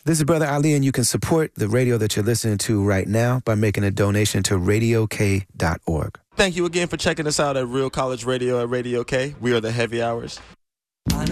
This is Brother Ali, and you can support the radio that you're listening to right now by making a donation to RadioK.org. Thank you again for checking us out at Real College Radio at Radio K. We are the Heavy Hours.